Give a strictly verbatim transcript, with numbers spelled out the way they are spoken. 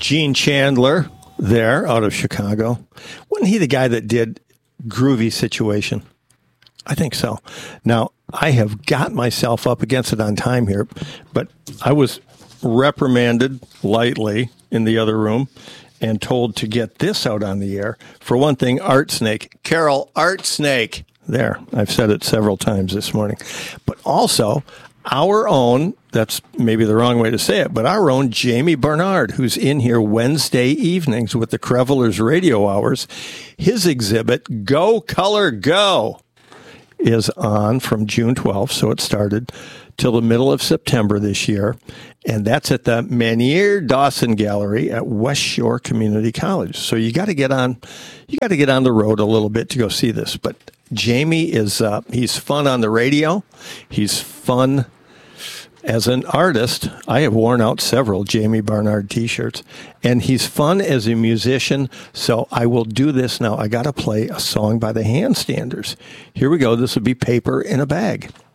Gene Chandler there out of Chicago. Wasn't he the guy that did Groovy Situation? I think so. Now, I have got myself up against it on time here, but I was reprimanded lightly in the other room and told to get this out on the air. For one thing, Art Snake. Carol, Art Snake. There, I've said it several times this morning. But also, our own, that's maybe the wrong way to say it, but our own Jamie Bernard, who's in here Wednesday evenings with the Crevelers Radio Hours. His exhibit, Go Color Go, is on from June twelfth, so it started till the middle of September this year. And that's at the Manier Dawson Gallery at West Shore Community College. So you got to get on, you got to get on the road a little bit to go see this. But Jamie is, uh, he's fun on the radio. He's fun as an artist. I have worn out several Jamie Barnard t-shirts, and he's fun as a musician. So I will do this now. I got to play a song by the Handstanders. Here we go. This will be Paper in a Bag.